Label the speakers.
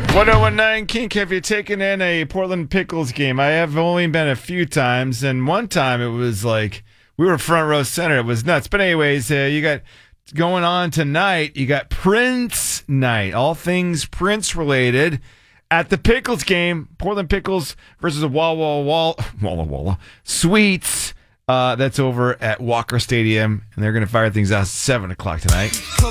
Speaker 1: 1019 Kink, have you taken in a Portland Pickles game? I have only been a few times, and one time it was like we were front row center. It was nuts. But anyways, you got going on tonight. You got Prince night, all things Prince related at the Pickles game. Portland Pickles versus a Walla Walla Sweets. That's over at Walker Stadium, and they're going to fire things out at 7 o'clock tonight.